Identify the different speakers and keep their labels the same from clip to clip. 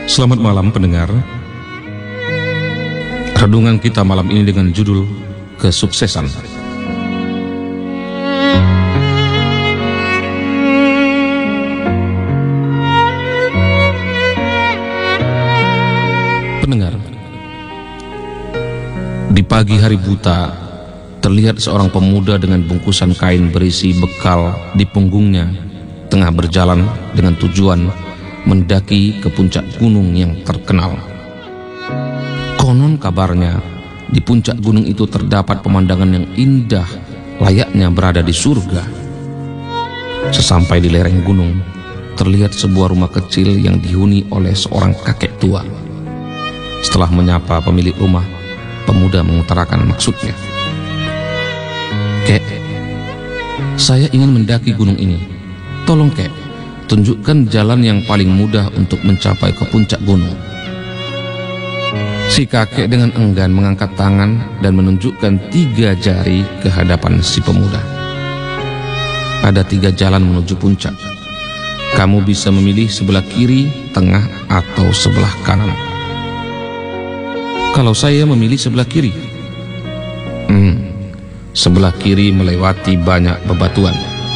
Speaker 1: Selamat malam pendengar. Renungan kita malam ini dengan judul Kesuksesan. Pendengar, di pagi hari buta, terlihat seorang pemuda dengan bungkusan kain berisi bekal di punggungnya, tengah berjalan dengan tujuan mendaki ke puncak gunung yang terkenal. Konon kabarnya, di puncak gunung itu terdapat pemandangan yang indah, layaknya berada di surga. Sesampai di lereng gunung, terlihat sebuah rumah kecil yang dihuni oleh seorang kakek tua. Setelah menyapa pemilik rumah, pemuda mengutarakan maksudnya. "Kek, saya ingin mendaki gunung ini. Tolong kek, tunjukkan jalan yang paling mudah untuk mencapai ke puncak gunung." Si kakek dengan enggan mengangkat tangan dan menunjukkan 3 jari ke hadapan si pemuda. "Ada 3 jalan menuju puncak. Kamu bisa memilih sebelah kiri, tengah, atau sebelah kanan." "Kalau saya memilih sebelah kiri." Sebelah kiri melewati banyak bebatuan."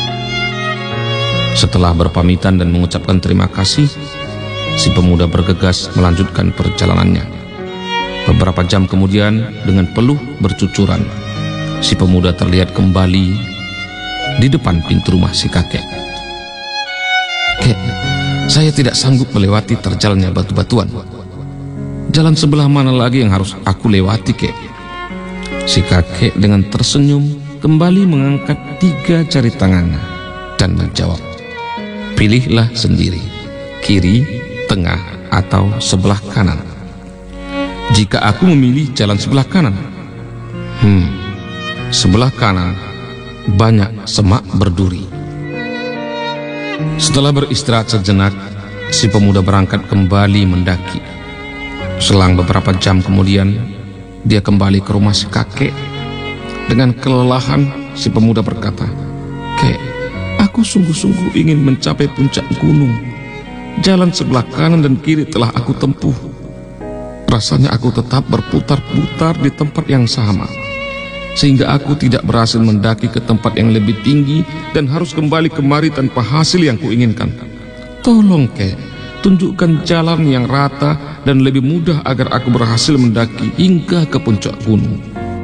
Speaker 1: Setelah berpamitan dan mengucapkan terima kasih, si pemuda bergegas melanjutkan perjalanannya. Beberapa jam kemudian, dengan peluh bercucuran, si pemuda terlihat kembali di depan pintu rumah si kakek. "Kek, saya tidak sanggup melewati terjalnya batu-batuan. Jalan sebelah mana lagi yang harus aku lewati, kek?" Si kakek dengan tersenyum kembali mengangkat 3 jari tangannya dan menjawab, "Pilihlah sendiri, kiri, tengah, atau sebelah kanan." "Jika aku memilih jalan sebelah kanan?" Sebelah kanan banyak semak berduri." Setelah beristirahat sejenak, si pemuda berangkat kembali mendaki. Selang beberapa jam kemudian, dia kembali ke rumah si kakek. Dengan kelelahan, si pemuda berkata, "Kek, aku sungguh-sungguh ingin mencapai puncak gunung. Jalan sebelah kanan dan kiri telah aku tempuh. Rasanya aku tetap berputar-putar di tempat yang sama, sehingga aku tidak berhasil mendaki ke tempat yang lebih tinggi dan harus kembali kemari tanpa hasil yang kuinginkan. Tolong kek, tunjukkan jalan yang rata dan lebih mudah agar aku berhasil mendaki hingga ke puncak gunung."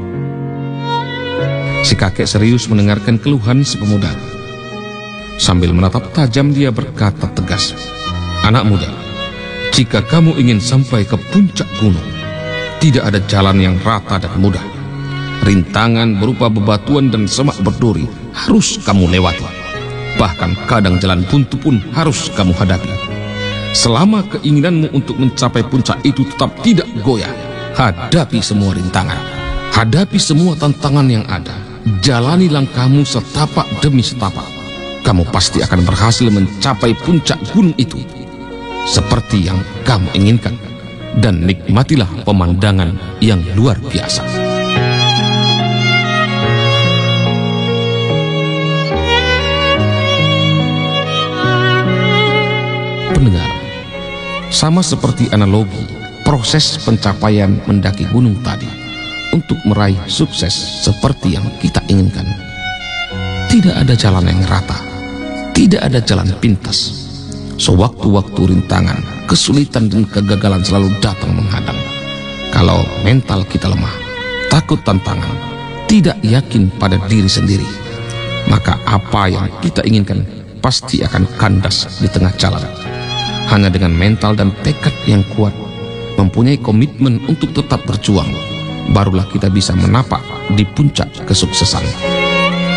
Speaker 1: Si kakek serius mendengarkan keluhan si pemuda. Sambil menatap tajam, dia berkata tegas, "Anak muda, jika kamu ingin sampai ke puncak gunung, tidak ada jalan yang rata dan mudah. Rintangan berupa bebatuan dan semak berduri harus kamu lewati. Bahkan kadang jalan buntu pun harus kamu hadapi. Selama keinginanmu untuk mencapai puncak itu tetap tidak goyah, hadapi semua rintangan, hadapi semua tantangan yang ada. Jalani langkahmu setapak demi setapak. Kamu pasti akan berhasil mencapai puncak gunung itu seperti yang kamu inginkan, dan nikmatilah pemandangan yang luar biasa." Pendengar, sama seperti analogi proses pencapaian mendaki gunung tadi, untuk meraih sukses seperti yang kita inginkan, tidak ada jalan yang rata, tidak ada jalan pintas. Sewaktu-waktu rintangan, kesulitan dan kegagalan selalu datang menghadang. Kalau mental kita lemah, takut tantangan, tidak yakin pada diri sendiri, maka apa yang kita inginkan pasti akan kandas di tengah jalan. Hanya dengan mental dan tekad yang kuat, mempunyai komitmen untuk tetap berjuang, barulah kita bisa menapak di puncak kesuksesan.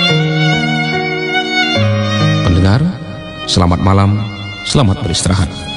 Speaker 1: Pendengar, selamat malam, selamat beristirahat.